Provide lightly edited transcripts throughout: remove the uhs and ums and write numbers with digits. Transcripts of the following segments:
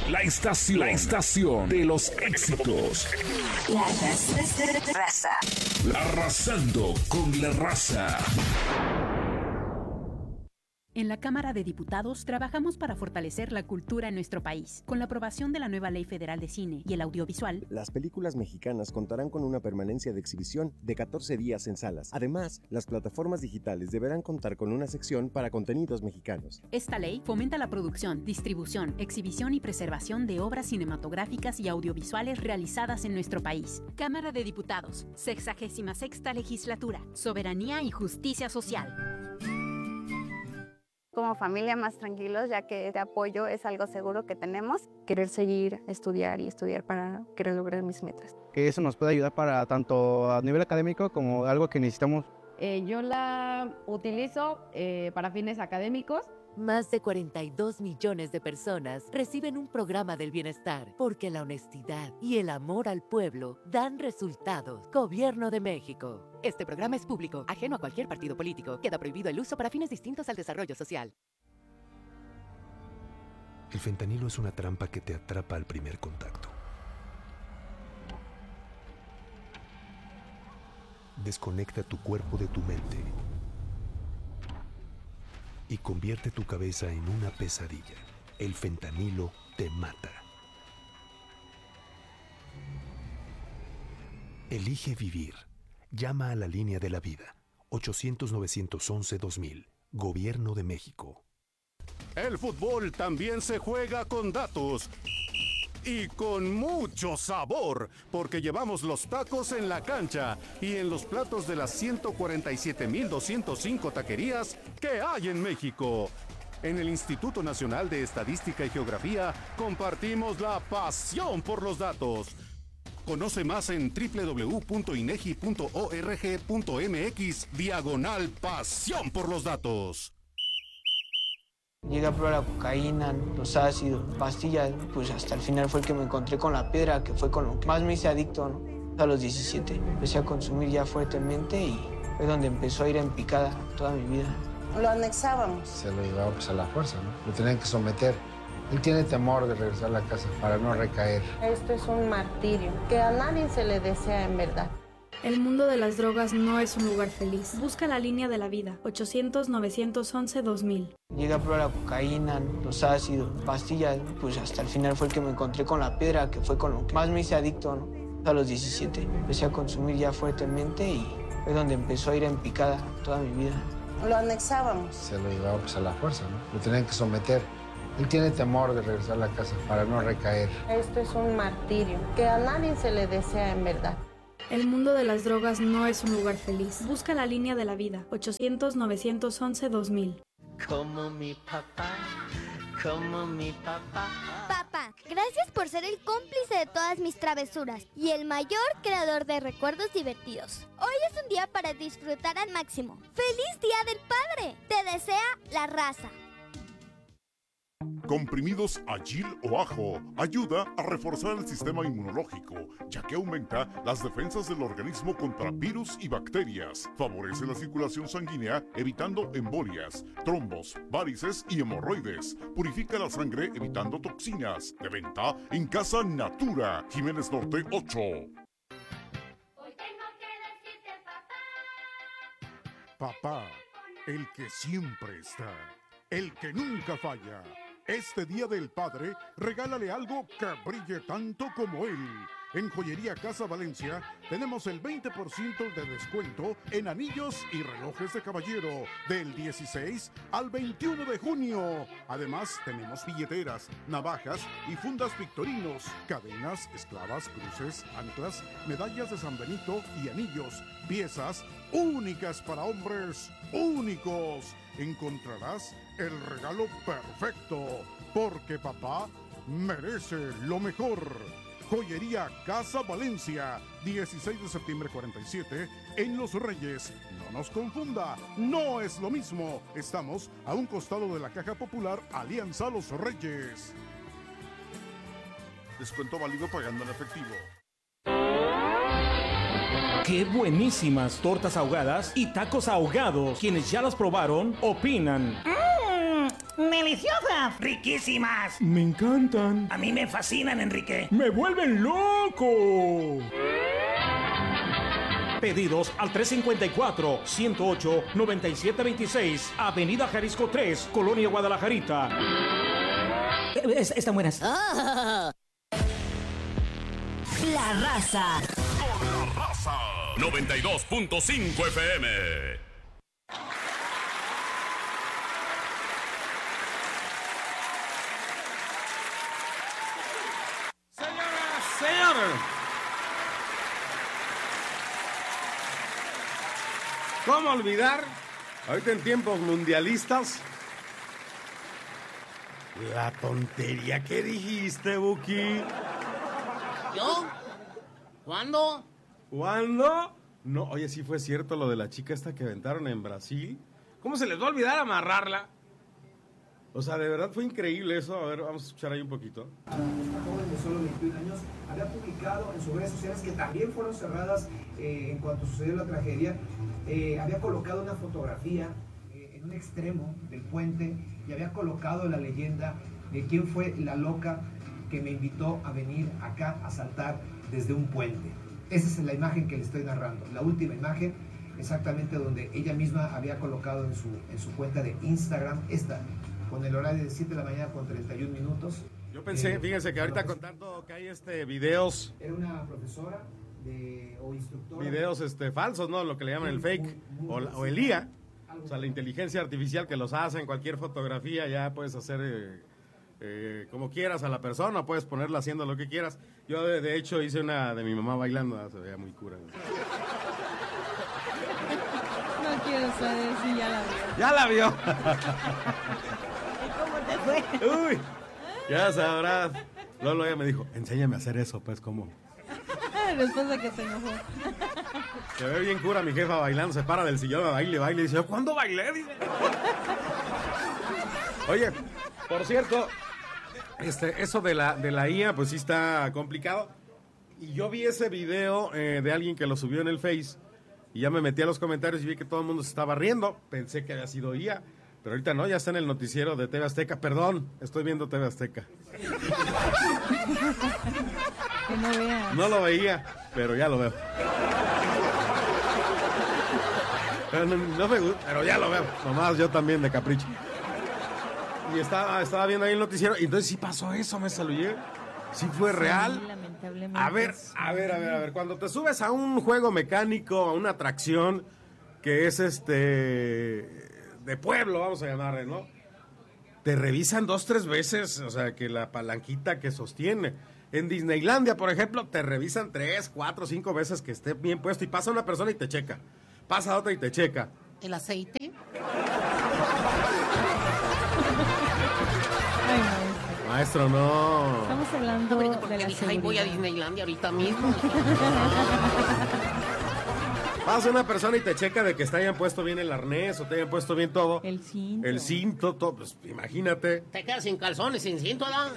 La estación de los éxitos. La raza. Arrasando con la raza. En la Cámara de Diputados trabajamos para fortalecer la cultura en nuestro país. Con la aprobación de la nueva Ley Federal de Cine y el Audiovisual, las películas mexicanas contarán con una permanencia de exhibición de 14 días en salas. Además, las plataformas digitales deberán contar con una sección para contenidos mexicanos. Esta ley fomenta la producción, distribución, exhibición y preservación de obras cinematográficas y audiovisuales realizadas en nuestro país. Cámara de Diputados, 66ª Legislatura, Soberanía y Justicia Social. Como familia más tranquilos, ya que este apoyo es algo seguro que tenemos. Querer seguir, estudiar para querer lograr mis metas. Que eso nos puede ayudar para tanto a nivel académico como algo que necesitamos. Yo la utilizo para fines académicos. Más de 42 millones de personas reciben un programa del bienestar porque la honestidad y el amor al pueblo dan resultados. Gobierno de México. Este programa es público, ajeno a cualquier partido político. Queda prohibido el uso para fines distintos al desarrollo social. El fentanilo es una trampa que te atrapa al primer contacto. Desconecta tu cuerpo de tu mente y convierte tu cabeza en una pesadilla. El fentanilo te mata. Elige vivir. Llama a la línea de la vida. 800-911-2000. Gobierno de México. El fútbol también se juega con datos. Y con mucho sabor, porque llevamos los tacos en la cancha y en los platos de las 147,205 taquerías que hay en México. En el Instituto Nacional de Estadística y Geografía compartimos la pasión por los datos. Conoce más en www.inegi.org.mx/pasión por los datos. Llegué a probar la cocaína, los ácidos, pastillas, pues hasta el final fue el que me encontré con la piedra, que fue con lo que más me hice adicto, ¿no? A los 17 empecé a consumir ya fuertemente y fue donde empezó a ir en picada toda mi vida. Lo anexábamos. Se lo llevaba pues a la fuerza, ¿no? Lo tenían que someter. Él tiene temor de regresar a la casa para no recaer. Esto es un martirio que a nadie se le desea en verdad. El mundo de las drogas no es un lugar feliz. Busca la línea de la vida. 800-911-2000. Llegué a probar la cocaína, los ácidos, pastillas, pues hasta el final fue el que me encontré con la piedra, que fue con lo que más me hice adicto, ¿no? A los 17 empecé a consumir ya fuertemente y fue donde empezó a ir en picada toda mi vida. Lo anexábamos. Se lo llevaba pues a la fuerza, ¿no? Lo tenían que someter. Él tiene temor de regresar a la casa para no recaer. Esto es un martirio que a nadie se le desea en verdad. El mundo de las drogas no es un lugar feliz. Busca la línea de la vida. 800-911-2000. Como mi papá, como mi papá. Papá, gracias por ser el cómplice de todas mis travesuras y el mayor creador de recuerdos divertidos. Hoy es un día para disfrutar al máximo. ¡Feliz Día del Padre! Te desea la raza. Comprimidos Agil o Ajo ayuda a reforzar el sistema inmunológico, ya que aumenta las defensas del organismo contra virus y bacterias. Favorece la circulación sanguínea, evitando embolias, trombos, varices y hemorroides. Purifica la sangre, evitando toxinas. De venta en Casa Natura, Jiménez Norte 8. Papá, el que siempre está, el que nunca falla. Este Día del Padre, regálale algo que brille tanto como él. En Joyería Casa Valencia tenemos el 20% de descuento en anillos y relojes de caballero del 16 al 21 de junio. Además, tenemos billeteras, navajas y fundas Victorinos, cadenas, esclavas, cruces, anclas, medallas de San Benito y anillos, piezas únicas para hombres únicos. Encontrarás el regalo perfecto, porque papá merece lo mejor. Joyería Casa Valencia, 16 de septiembre 47, en Los Reyes. No nos confunda, no es lo mismo. Estamos a un costado de la Caja Popular Alianza Los Reyes. Descuento válido pagando en efectivo. ¡Qué buenísimas tortas ahogadas y tacos ahogados! Quienes ya las probaron, opinan. ¡Deliciosas! ¡Riquísimas! Me encantan. A mí me fascinan, Enrique. ¡Me vuelven loco! Pedidos al 354-108-9726, Avenida Jalisco 3, Colonia Guadalajarita. Están buenas. La Raza. Con la raza. 92.5 FM. Señores. ¿Cómo olvidar, ahorita en tiempos mundialistas, la tontería que dijiste, Buki? ¿Yo? ¿Cuándo? ¿Cuándo? No, oye, sí fue cierto lo de la chica esta que aventaron en Brasil. ¿Cómo se les va a olvidar amarrarla? O sea, de verdad fue increíble eso. A ver, vamos a escuchar ahí un poquito. Una joven de solo 21 años había publicado en sus redes sociales, que también fueron cerradas en cuanto sucedió la tragedia, había colocado una fotografía en un extremo del puente y había colocado la leyenda de quién fue la loca que me invitó a venir acá a saltar desde un puente. Esa es la imagen que le estoy narrando, la última imagen, exactamente donde ella misma había colocado en su cuenta de Instagram, esta, con el horario de 7 de la mañana con 31 minutos. Yo pensé, fíjense que ahorita con tanto que hay videos... Era una profesora o instructora. Videos falsos, ¿no? Lo que le llaman el fake o el IA. O sea, la inteligencia artificial que los hace en cualquier fotografía, ya puedes hacer como quieras a la persona, puedes ponerla haciendo lo que quieras. Yo de hecho hice una de mi mamá bailando, se veía muy cura. No quiero saber si ya la vio. ¡Ya la vio! ¿Y cómo te fue? ¡Uy! Ya sabrás. Lolo ella me dijo, enséñame a hacer eso, pues, ¿cómo? Después de que se enojó. Se ve bien cura mi jefa bailando, se para del sillón, baile, y dice, ¿cuándo bailé? Dice. Oye, por cierto, eso de la IA, pues sí está complicado. Y yo vi ese video de alguien que lo subió en el Face, y ya me metí a los comentarios y vi que todo el mundo se estaba riendo. Pensé que había sido IA, pero ahorita no, ya está en el noticiero de TV Azteca. Perdón, estoy viendo TV Azteca. Que no veas. No lo veía, pero ya lo veo. No me gusta, pero ya lo veo. Nomás yo también de capricho. Y estaba viendo ahí el noticiero, y entonces sí pasó eso, me saludé. Sí fue real. Lamentablemente. A ver. Cuando te subes a un juego mecánico, a una atracción que es de pueblo, vamos a llamarle, ¿no? Te revisan 2-3 veces, o sea, que la palanquita que sostiene. En Disneylandia, por ejemplo, te revisan 3, 4, 5 veces que esté bien puesto, y pasa una persona y te checa. Pasa otra y te checa. ¿El aceite? Ay, Maestro, no. Estamos hablando de la dije, ay, voy a Disneylandia ahorita mismo. Pasa una persona y te checa de que te hayan puesto bien el arnés o te hayan puesto bien todo. El cinto. El cinto, todo, pues imagínate. Te quedas sin calzones, sin cinto, ¿verdad?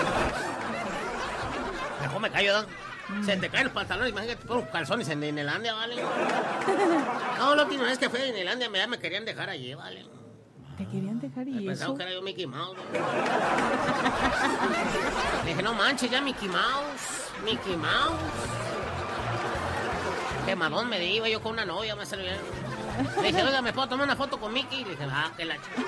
Mejor me callo, ¿verdad? Se te caen los pantalones, imagínate con calzones en Disneylandia, ¿vale? No, la última vez que fui a Disneylandia me querían dejar allí, ¿vale? ¿Te querían dejar y Pensaba eso? que era yo Mickey Mouse, ¿no? Le dije, no manches, ya Mickey Mouse. Quemadón me iba yo con una novia, me salió bien. Le dije, oiga, ¿me puedo tomar una foto con Mickey? Y le dije, que la chica.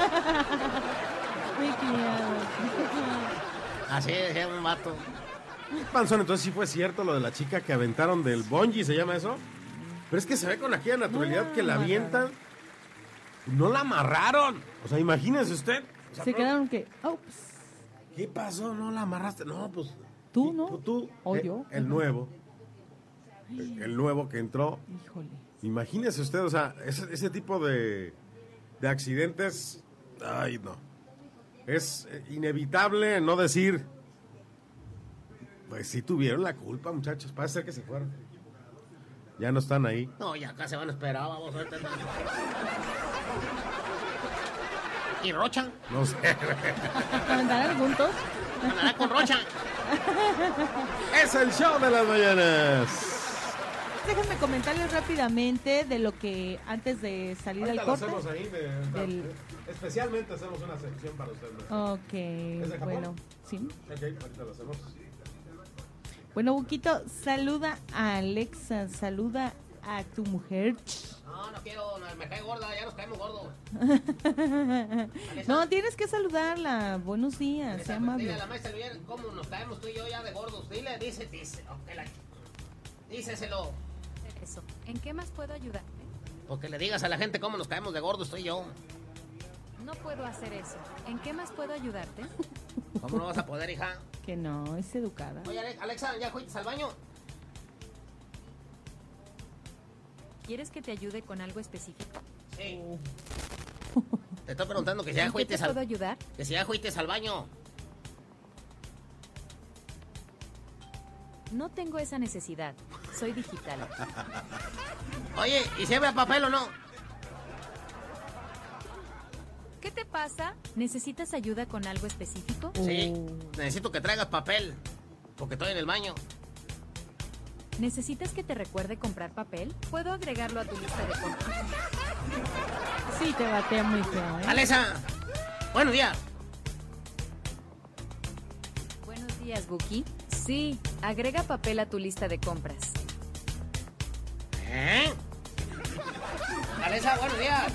Mickey Mouse. Así decía un vato. Panzón, entonces sí fue cierto lo de la chica que aventaron del bungee, ¿se llama eso? Pero es que se ve con aquella naturalidad que la avientan. No la amarraron. O sea, imagínese usted. O sea, Se quedaron que... ¿Qué pasó? ¿No la amarraste? No, pues... ¿Tú, no? Tú. ¿O yo? El nuevo. El nuevo que entró. Híjole. Imagínese usted, o sea, ese tipo de accidentes... Ay, no. Es inevitable no decir... Pues sí tuvieron la culpa, muchachos. Parece ser que se fueron. Ya no están ahí. No, ya acá se van a esperar, vamos a ver. ¿Y Rocha? No sé. ¿Andarán juntos? Andarán con Rocha. Es el show de las mañanas. Déjenme comentarles rápidamente de lo que antes de salir al corte. Ahí Especialmente hacemos una sección para usted, maestra. Ok, ¿Es de Japón? bueno, sí. Ok, ahorita lo hacemos. Bueno, Buquito, saluda a Alexa, saluda a tu mujer. No quiero, me cae gorda, ya nos caemos gordos. No, tienes que saludarla. Buenos días, sea amable. Dile a la maestra Luyer cómo nos caemos tú y yo ya de gordos. Dile, dice. Díceselo. Eso. ¿En qué más puedo ayudarte? Porque le digas a la gente cómo nos caemos de gordos tú y yo. No puedo hacer eso. ¿En qué más puedo ayudarte? ¿Cómo no vas a poder, hija? Que no, es educada. Oye, Alexa, ¿ya fuiste al baño? ¿Quieres que te ayude con algo específico? Sí. Te estoy preguntando que si ya fuiste ¿Puedo ayudar? Que si ya fuiste al baño. No tengo esa necesidad. Soy digital. Oye, ¿y si había papel o no? ¿Qué te pasa? ¿Necesitas ayuda con algo específico? Sí, necesito que traigas papel, porque estoy en el baño. ¿Necesitas que te recuerde comprar papel? ¿Puedo agregarlo a tu lista de compras? Sí, te batea muy feo, ¿eh? Alexa, buenos días. Buenos días, Buki. Sí, agrega papel a tu lista de compras. Alexa, buenos días.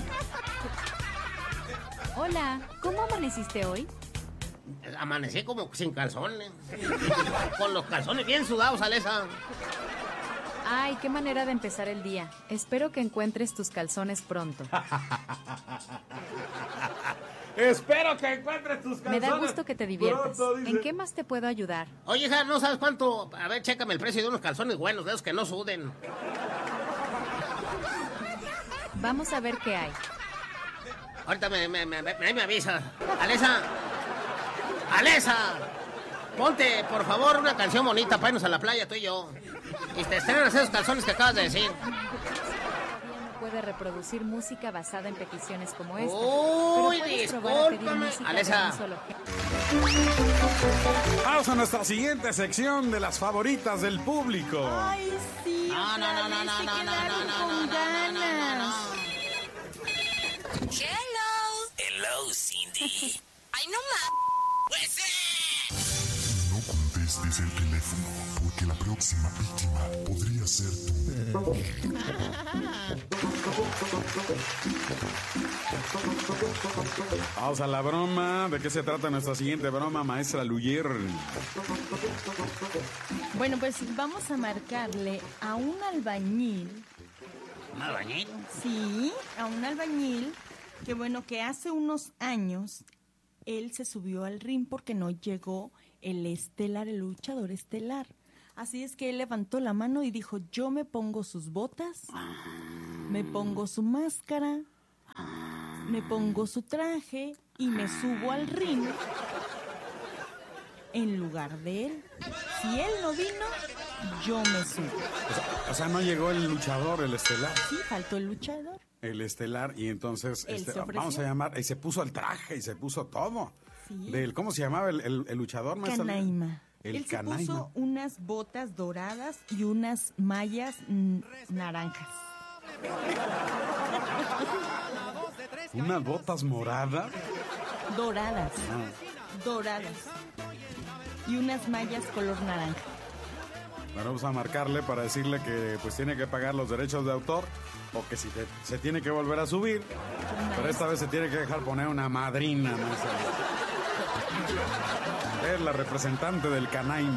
Hola, ¿cómo amaneciste hoy? Amanecí como sin calzones. Con los calzones bien sudados, Alexa. Ay, qué manera de empezar el día. Espero que encuentres tus calzones pronto. Espero que encuentres tus calzones. Me da gusto que te diviertas. Pronto, dice. ¿En qué más te puedo ayudar? Oye, hija, ¿no sabes cuánto? A ver, chécame el precio de unos calzones buenos, de esos que no suden. Vamos a ver qué hay. Ahorita me avisa. Alexa, ponte, por favor, una canción bonita para irnos a la playa, tú y yo. Y te estrenas esos calzones que acabas de decir. No puede reproducir música basada en peticiones como esta. Uy, pero puedes probar a pedir discúlpame. música Alexa. de un solo género. Vamos a nuestra siguiente sección de las favoritas del público. Ay, sí. No. Hello, Cindy. Ay, no más. No contestes el teléfono, porque la próxima víctima podría ser tú. Vamos a la broma. ¿De qué se trata nuestra siguiente broma, maestra Luyer? Bueno, pues vamos a marcarle a un albañil. ¿Un albañil? Sí, a un albañil que bueno, que hace unos años él se subió al ring porque no llegó el estelar, el luchador estelar. Así es que él levantó la mano y dijo, yo me pongo sus botas, me pongo su máscara, me pongo su traje y me subo al ring en lugar de él. Si él no vino, yo me subo. O sea, no llegó el luchador, el estelar. Sí, faltó el luchador. El estelar, y entonces Él se ofreció. vamos a llamar, y se puso el traje y se puso todo. Sí. ¿Cómo se llamaba el luchador, maestra? Canaima. El Él Canaima. se puso unas botas doradas y unas mallas naranjas. ¿Unas botas moradas? Doradas. Ah. Doradas. Y unas mallas color naranja. Bueno, vamos a marcarle para decirle que pues tiene que pagar los derechos de autor o que si se tiene que volver a subir, pero esta vez se tiene que dejar poner una madrina, maestra. Es la representante del Canaima.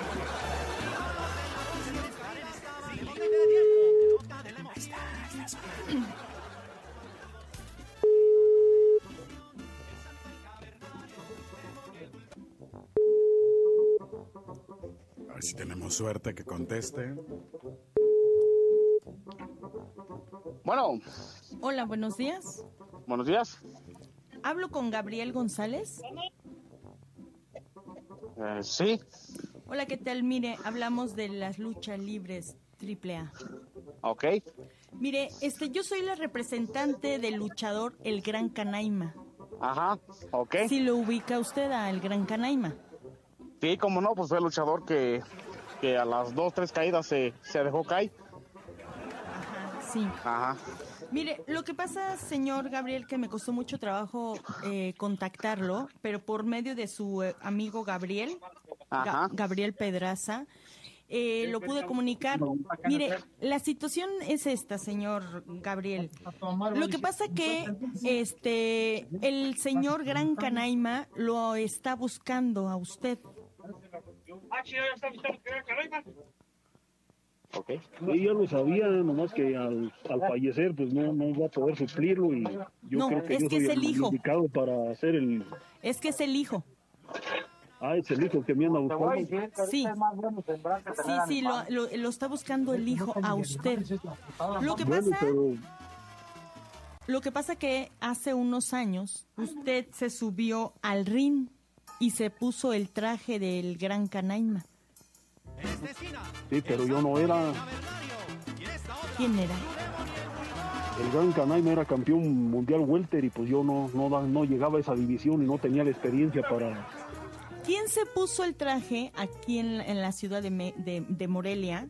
A ver si tenemos suerte que conteste. Bueno. Hola, buenos días. Buenos días. ¿Hablo con Gabriel González? Sí. Hola, ¿qué tal? Mire, hablamos de las luchas libres AAA. Ok. Mire, yo soy la representante del luchador El Gran Canaima. Ajá, ok. ¿Sí lo ubica usted a El Gran Canaima? Sí, como no, pues fue el luchador que a las 2, 3 caídas se dejó caer. Ajá, sí. Ajá. Mire, lo que pasa, señor Gabriel, que me costó mucho trabajo contactarlo, pero por medio de su amigo Gabriel, Gabriel Pedraza, lo pude comunicar. Mire, la situación es esta, señor Gabriel. Lo que pasa que el señor Gran Canaima lo está buscando a usted. Okay. Sí, yo lo sabía, nomás que al fallecer pues no va a poder suplirlo y yo creo que es yo que soy es el hijo. indicado para hacer el... Es que es el hijo. Ah, es el hijo que me anda buscando. Sí, lo está buscando el hijo a usted. Lo que pasa que hace unos años usted se subió al ring y se puso el traje del Gran Canaima. Sí, pero yo no era. ¿Quién era? El Gran Canaima era campeón mundial welter y pues yo no llegaba a esa división y no tenía la experiencia para... ¿Quién se puso el traje aquí en la ciudad de Morelia?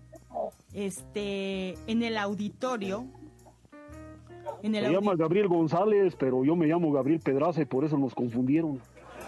En el auditorio. Se llama Gabriel González, pero yo me llamo Gabriel Pedraza y por eso nos confundieron.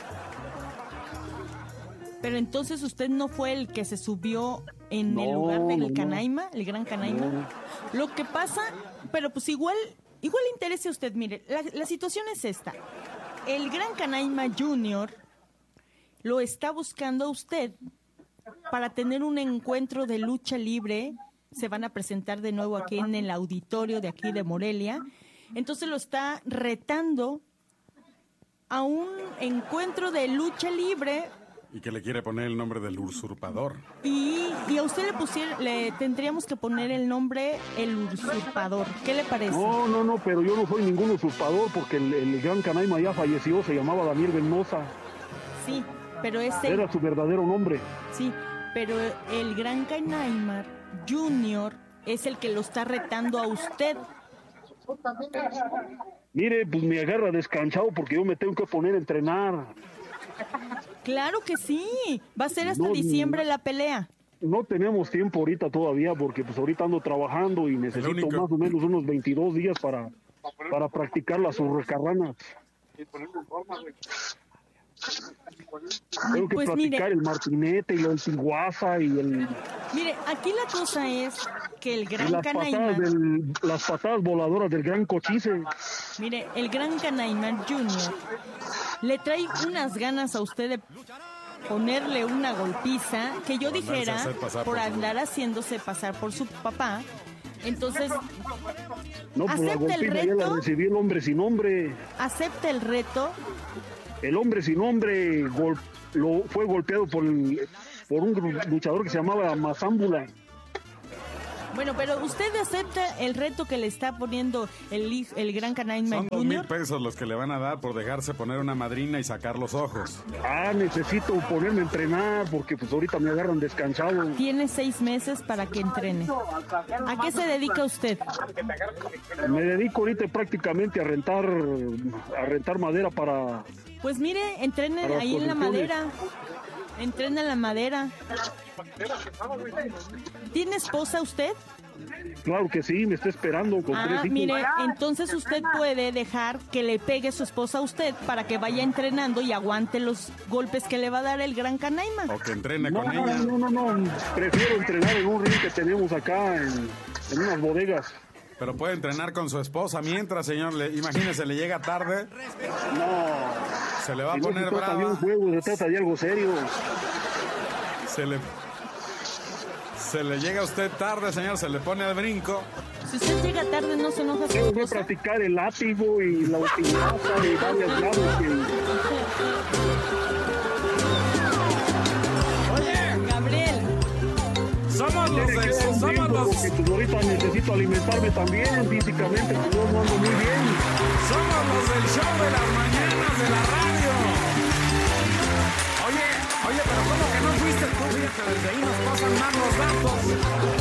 Pero entonces usted no fue el que se subió en el lugar del Canaima, el Gran Canaima. No. Lo que pasa, pero pues igual le interesa a usted. Mire, la situación es esta. El Gran Canaima Junior lo está buscando a usted para tener un encuentro de lucha libre. Se van a presentar de nuevo aquí en el auditorio de aquí de Morelia. Entonces lo está retando a un encuentro de lucha libre. Y que le quiere poner el nombre del usurpador. Y a usted le tendríamos que poner el nombre el usurpador. ¿Qué le parece? No, pero yo no soy ningún usurpador porque el Gran Canaima ya falleció, se llamaba Daniel Venosa. Sí, pero era su verdadero nombre. Sí, pero el Gran Canaima Junior es el que lo está retando a usted. Mire, pues me agarra descansado porque yo me tengo que poner a entrenar. Claro que sí, va a ser hasta diciembre la pelea. No tenemos tiempo ahorita todavía porque pues ahorita ando trabajando y necesito más o menos unos 22 días para practicar las surrecarranas. Tengo que practicar el martinete y el tiguaza y el... Mire, aquí la cosa es que el Gran Canaima... las patadas voladoras del Gran Cochise. Mire, el Gran Canaima Junior le trae unas ganas a usted de ponerle una golpiza que yo dijera por andar haciéndose pasar por su papá. Entonces, no, pues la golpiza ya la recibí el hombre sin nombre. ¿Acepta el reto? El hombre sin nombre fue golpeado por un luchador que se llamaba Mazámbula. Bueno, pero usted acepta el reto que le está poniendo el Gran Canaima Son Junior. $2,000 los que le van a dar por dejarse poner una madrina y sacar los ojos. Necesito ponerme a entrenar porque pues ahorita me agarran descansado. Tiene 6 meses para que entrene. ¿A qué se dedica usted? Me dedico ahorita prácticamente a rentar madera para... Pues mire, entrene ahí en la madera. Entrena en la madera. ¿Tiene esposa usted? Claro que sí, me está esperando con 3 hijos. Mire, entonces usted puede dejar que le pegue su esposa a usted para que vaya entrenando y aguante los golpes que le va a dar el Gran Canaima. O que entrene con ella. No, prefiero entrenar en un ring que tenemos acá en unas bodegas. Pero puede entrenar con su esposa mientras, señor, imagínese, le llega tarde. No. Se le va a poner brava. De un juego, se trata de algo serio. Se le llega a usted tarde, señor, se le pone al brinco. Si usted llega tarde, no se enoja su esposa. Tengo que practicar el látigo y la utilidad y varias lados. Oye, Gabriel. Somos los porque pues ahorita necesito alimentarme también físicamente, porque yo no ando muy bien. Somos los del show de las mañanas de la radio. Oye, pero ¿cómo que no fuiste tú? Fíjate, desde ahí nos pasan más los datos.